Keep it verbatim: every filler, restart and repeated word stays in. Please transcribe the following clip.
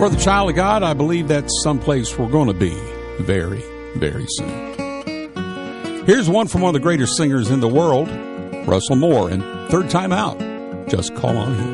For the child of God, I believe that's someplace we're going to be very, very soon. Here's one from one of the greatest singers in the world, Russell Moore, and Third Time Out. Just call on him.